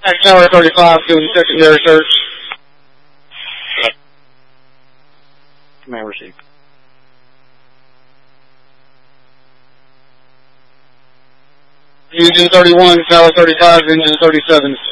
Tower 35 doing secondary search. Command received. Engine 31, Tower 35, Engine 37.